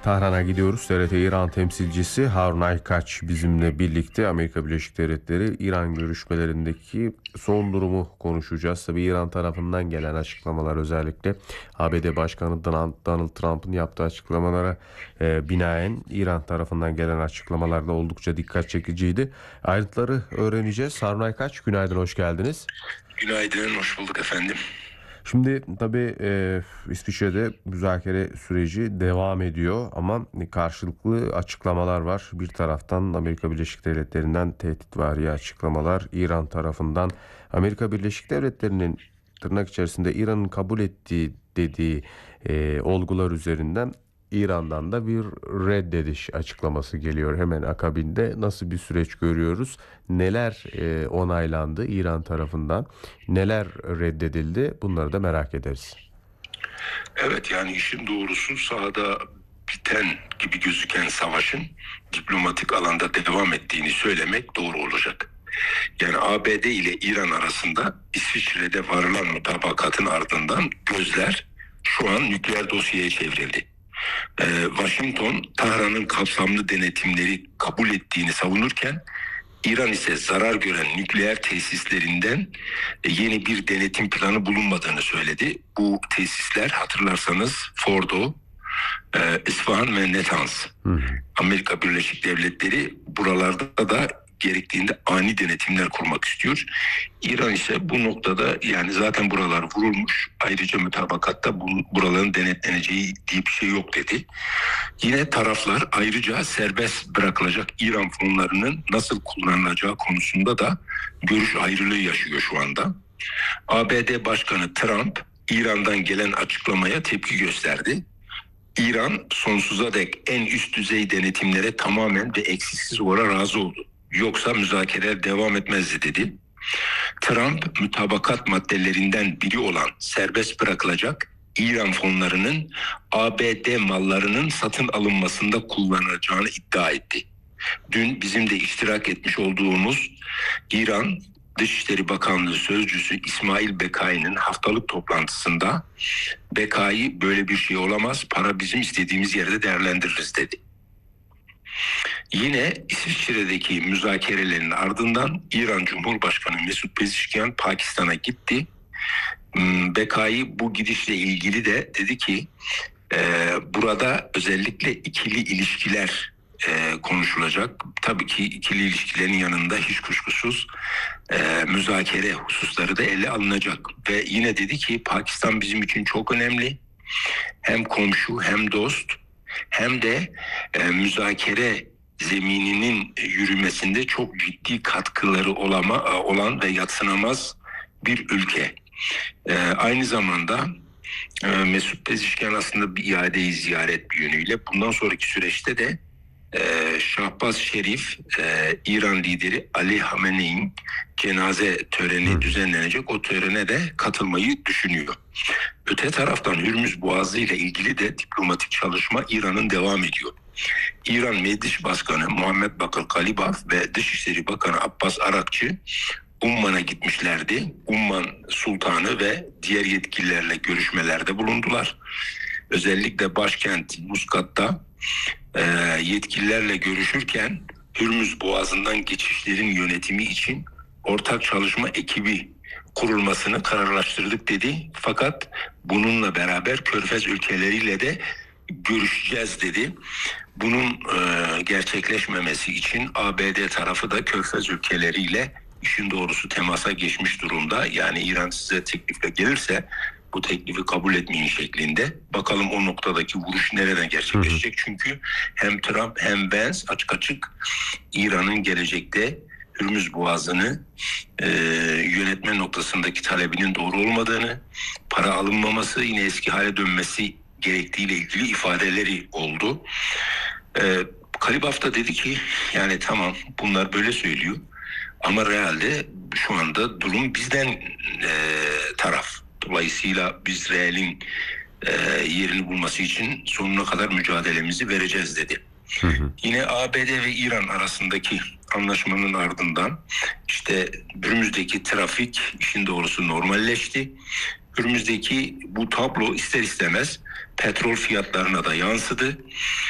Tahran'a gidiyoruz. TRT İran temsilcisi Harun Aykaç bizimle birlikte. Amerika Birleşik Devletleri İran görüşmelerindeki son durumu konuşacağız. Tabii İran tarafından gelen açıklamalar, özellikle ABD Başkanı Donald Trump'ın yaptığı açıklamalara binaen İran tarafından gelen açıklamalar da oldukça dikkat çekiciydi. Ayrıntıları öğreneceğiz. Harun Aykaç, günaydın, hoş geldiniz. Günaydın, hoş bulduk efendim. Şimdi tabii İsviçre'de müzakere süreci devam ediyor ama karşılıklı açıklamalar var. Bir taraftan Amerika Birleşik Devletleri'nden tehditvari açıklamalar, İran tarafından Amerika Birleşik Devletleri'nin tırnak içerisinde İran'ın kabul ettiği dediği olgular üzerinden İran'dan da bir reddediş açıklaması geliyor hemen akabinde. Nasıl bir süreç görüyoruz? Neler onaylandı İran tarafından? Neler reddedildi? Bunları da merak ederiz. Evet, yani işin doğrusu sahada biten gibi gözüken savaşın diplomatik alanda devam ettiğini söylemek doğru olacak. Yani ABD ile İran arasında İsviçre'de varılan mutabakatın ardından gözler şu an nükleer dosyaya çevrildi. Washington, Tahran'ın kapsamlı denetimleri kabul ettiğini savunurken, İran ise zarar gören nükleer tesislerinden yeni bir denetim planı bulunmadığını söyledi. Bu tesisler, hatırlarsanız, Fordo, İsfahan ve Natanz. Amerika Birleşik Devletleri buralarda da gerektiğinde ani denetimler kurmak istiyor. İran ise bu noktada, yani zaten buralar vurulmuş, ayrıca mutabakatta buraların denetleneceği diye bir şey yok dedi. Yine taraflar ayrıca serbest bırakılacak İran fonlarının nasıl kullanılacağı konusunda da görüş ayrılığı yaşıyor şu anda. ABD Başkanı Trump, İran'dan gelen açıklamaya tepki gösterdi. İran sonsuza dek en üst düzey denetimlere tamamen ve eksiksiz olarak razı oldu. Yoksa müzakereler devam etmezdi dedi. Trump, mutabakat maddelerinden biri olan serbest bırakılacak İran fonlarının ABD mallarının satın alınmasında kullanılacağını iddia etti. Dün bizim de iştirak etmiş olduğumuz İran Dışişleri Bakanlığı Sözcüsü İsmail Bekai'nin haftalık toplantısında Bekai böyle bir şey olamaz, para bizim istediğimiz yerde değerlendiririz dedi. Yine İsviçre'deki müzakerelerin ardından İran Cumhurbaşkanı Mesut Pezeshkian Pakistan'a gitti. Bekai bu gidişle ilgili de dedi ki burada özellikle ikili ilişkiler konuşulacak. Tabii ki ikili ilişkilerin yanında hiç kuşkusuz müzakere hususları da ele alınacak. Ve yine dedi ki Pakistan bizim için çok önemli. Hem komşu hem dost, hem de müzakere zemininin yürümesinde çok ciddi katkıları olan ve yadsınamaz bir ülke. Aynı zamanda Mesut Pezeshkian aslında bir iadeyi ziyaret bir yönüyle bundan sonraki süreçte de Şahbaz Şerif, İran lideri Ali Hamenei'nin cenaze töreni düzenlenecek. O törene de katılmayı düşünüyor. Öte taraftan Hürmüz Boğazı ile ilgili de diplomatik çalışma İran'ın devam ediyor. İran Meclis Başkanı Muhammed Bakır Kalibaf ve Dışişleri Bakanı Abbas Arakçı Umman'a gitmişlerdi. Umman Sultanı ve diğer yetkililerle görüşmelerde bulundular. Özellikle başkent Muskat'ta yetkililerle görüşürken Hürmüz Boğazı'ndan geçişlerin yönetimi için ortak çalışma ekibi kurulmasını kararlaştırdık dedi. Fakat bununla beraber Körfez ülkeleriyle de görüşeceğiz dedi. Bunun gerçekleşmemesi için ABD tarafı da Körfez ülkeleriyle işin doğrusu temasa geçmiş durumda. Yani İran size teklifle gelirse bu teklifi kabul etmeyin şeklinde. Bakalım o noktadaki vuruş nereden gerçekleşecek? Çünkü hem Trump hem Vance açık açık İran'ın gelecekte Hürmüz Boğazı'nı yönetme noktasındaki talebinin doğru olmadığını, para alınmaması, yine eski hale dönmesi gerektiğiyle ilgili ifadeleri oldu. Kalibaf da dedi ki yani tamam, bunlar böyle söylüyor ama realde şu anda durum bizden taraf. Dolayısıyla biz realin yerini bulması için sonuna kadar mücadelemizi vereceğiz dedi. Yine ABD ve İran arasındaki anlaşmanın ardından işte Hürmüz'deki trafik işin doğrusu normalleşti. Hürmüz'deki bu tablo ister istemez petrol fiyatlarına da yansıdı.